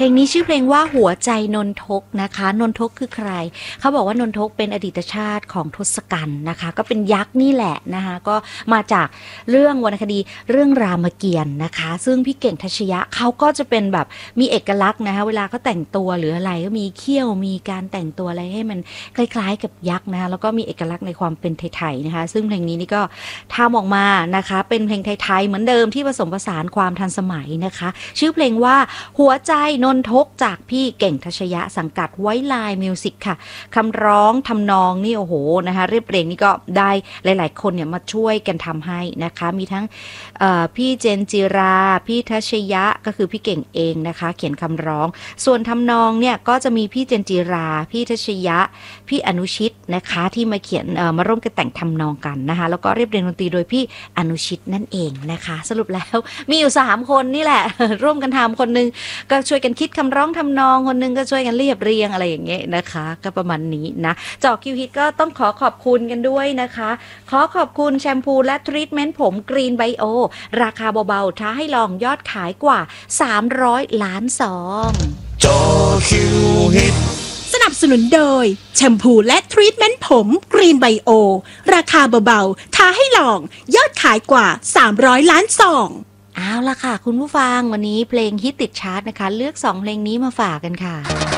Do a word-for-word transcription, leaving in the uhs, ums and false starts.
ลงนี้ชื่อเพลงว่าหัวใจนนทกนะคะนนทกคือใครเขาบอกว่านนทกเป็นอดีตชาติของทศกัณฐ์นะคะก็เป็นยักษ์นี่แหละนะคะก็มาจากเรื่องวรรณคดีเรื่องรามเกียรติ์นะคะซึ่งพี่เก่งทัชยะเขาก็จะเป็นแบบมีเอกลักษณ์นะคะเวลาเขาแต่งตัวหรืออะไรก็มีเขี้ยวมีการแต่งตัวอะไรให้มันคล้ายๆกับยักษ์นะคะแล้วก็มีเอกลักษณ์ในความเป็นไทยๆนะคะซึ่งเพลงนี้นี่ก็ทำออกมานะคะเป็นเพลงไทยๆเหมือนเดิมที่ผสมผสานความทันสมัยนะคะชื่อเพลงว่าหัวใจนนทกจากพี่เก่งทัชยะสังกัดไว้ไลน์มิวสิกค่ะคำร้องทำนองนี่โอ้โหนะคะเรียบเรียงนี่ก็ได้หลายๆคนเนี่ยมาช่วยกันทำให้นะคะมีทั้งพี่เจนจิราพี่ทัชยะก็คือพี่เก่งเองนะคะเขียนคำร้องส่วนทำนองเนี่ยก็จะมีพี่เจนจิราพี่ทัชยะพี่อนุชิตนะคะที่มาเขียนมาร่วมกันแต่งทำนองกันนะคะแล้วก็เรียบเรียงดนตรีโดยพี่อนุชิตนั่นเองนะคะสรุปแล้วมีอยู่สามคนนี่แหละ ร่วมกันทำคนนึงก็ช่วยกันคิดคำร้องทำนองคนนึงก็ช่วยกันเรียบเรียงอะไรอย่างเงี้ยนะคะก็ประมาณนี้นะเจาะคิวฮิตก็ต้องขอขอบคุณกันด้วยนะคะขอขอบคุณแชมพูและทรีทเมนต์ผมกรีนไบโอราคาเบาๆท้าให้ลองยอดขายกว่าสามร้อยล้านซองเจาะคิวฮิตสนับสนุนโดยแชมพูและทรีทเมนต์ผมกรีนไบโอราคาเบาๆท้าให้ลองยอดขายกว่าสามร้อยล้านซองเอาล่ะค่ะคุณผู้ฟังวันนี้เพลงฮิตติดชาร์ตนะคะเลือกสองเพลงนี้มาฝากกันค่ะ